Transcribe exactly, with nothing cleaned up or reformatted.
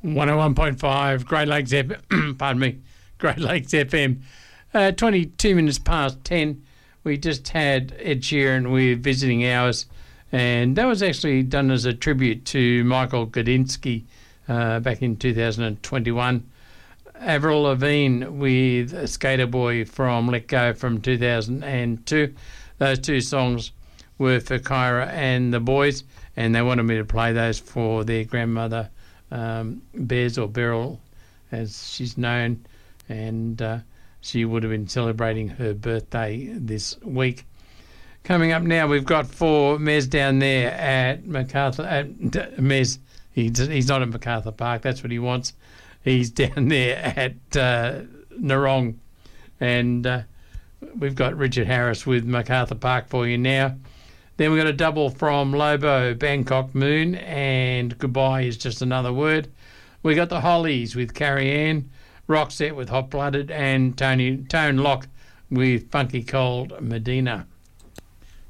one oh one point five, Great Lakes F M, pardon me, Great Lakes F M. Uh, twenty-two minutes past ten. We just had Ed Sheeran with Visiting Hours, and that was actually done as a tribute to Michael Gudinski uh, back in two thousand twenty-one. Avril Lavigne with Skater Boy from Let Go from two thousand two. Those two songs were for Kyra and the boys, and they wanted me to play those for their grandmother, um, Bez, or Beryl as she's known, and uh, she would have been celebrating her birthday this week. Coming up now, we've got for Mez down there at MacArthur. At Mez, he's, he's not at MacArthur Park, that's what he wants. He's down there at uh, Narong, and uh, we've got Richard Harris with MacArthur Park for you now. Then we've got a double from Lobo, Bangkok Moon, and Goodbye is Just Another Word. We got the Hollies with Carrie Ann, Roxette with Hot Blooded, and Tony Tone Lock with Funky Cold Medina.